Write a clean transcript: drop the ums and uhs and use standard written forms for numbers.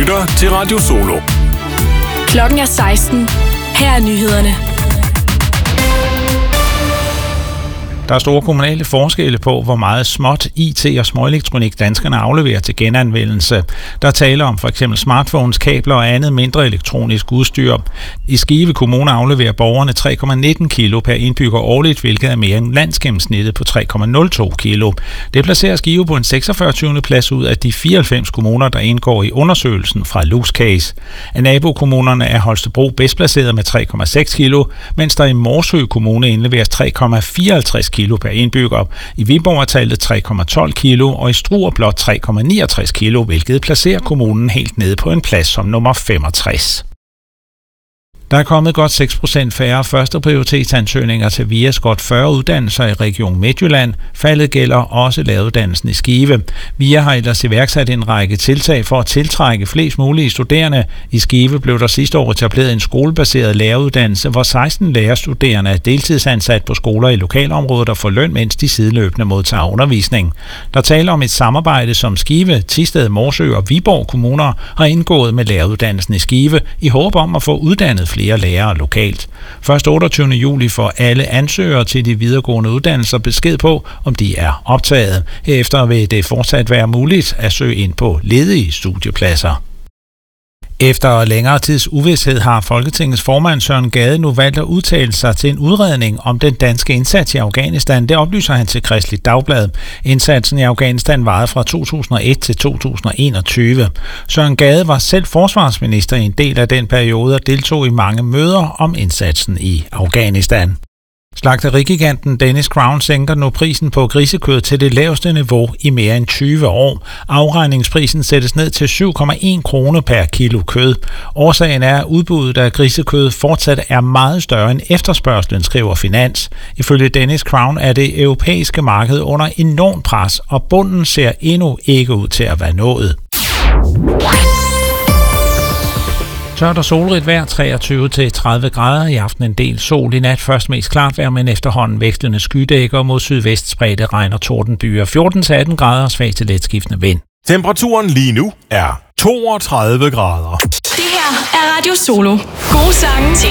lytter til Radio Solo. Klokken er 16. Her er nyhederne. Der er store kommunale forskelle på, hvor meget småt IT og småelektronik danskerne afleverer til genanvendelse. Der taler om for eksempel smartphones, kabler og andet mindre elektronisk udstyr. I Skive Kommune afleverer borgerne 3,19 kilo per indbygger årligt, hvilket er mere end landsgennemsnittet på 3,02 kilo. Det placerer Skive på en 46. plads ud af de 94 kommuner, der indgår i undersøgelsen fra LUX-Case. Af nabokommunerne er Holstebro bedst placeret med 3,6 kilo, mens der i Morsø Kommune indleveres 3,54 kilo per indbygger. I Viborg er tallet 3,12 kilo, og i Struer blot 3,69 kilo, hvilket placerer kommunen helt nede på en plads som nummer 65. Der er kommet godt 6% færre førsteprioritetsansøgninger til VIAs godt 40 uddannelser i Region Midtjylland. Faldet gælder også læreruddannelsen i Skive. VIA har ellers iværksat en række tiltag for at tiltrække flest mulige studerende. I Skive blev der sidste år etableret en skolebaseret læreruddannelse, hvor 16 lærerstuderende er deltidsansat på skoler i lokalområdet og får løn, mens de sideløbende modtager undervisning. Der taler om et samarbejde, som Skive, Thisted, Morsø og Viborg kommuner har indgået med læreruddannelsen i Skive i håb om at få uddannet flere lærere lokalt. Først 28. juli får alle ansøgere til de videregående uddannelser besked på, om de er optaget. Herefter vil det fortsat være muligt at søge ind på ledige studiepladser. Efter længere tids uvished har Folketingets formand Søren Gade nu valgt at udtale sig til en udredning om den danske indsats i Afghanistan. Det oplyser han til Kristeligt Dagblad. Indsatsen i Afghanistan varede fra 2001 til 2021. Søren Gade var selv forsvarsminister i en del af den periode og deltog i mange møder om indsatsen i Afghanistan. Slagterigiganten Danish Crown sænker nu prisen på grisekød til det laveste niveau i mere end 20 år. Afregningsprisen sættes ned til 7,1 kroner per kilo kød. Årsagen er, at udbuddet af grisekød fortsat er meget større end efterspørgslen, skriver Finans. Ifølge Danish Crown er det europæiske marked under enormt pres, og bunden ser endnu ikke ud til at være nået. Tørt og solrigt vejr, 23-30 grader. I aften en del sol. I nat først mest klart vejr, men efterhånden vekslende skydækker mod sydvest spredte regn og tordenbyer. 14-18 grader, svag til letskiftende vind. Temperaturen lige nu er 32 grader. Det her er Radio Solo. Gode sange til